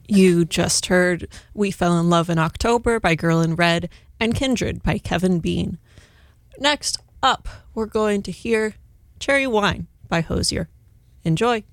You just heard We Fell in Love in October by Girl in Red and Kindred by Kevin Bean. Next up, we're going to hear Cherry Wine by Hozier. Enjoy.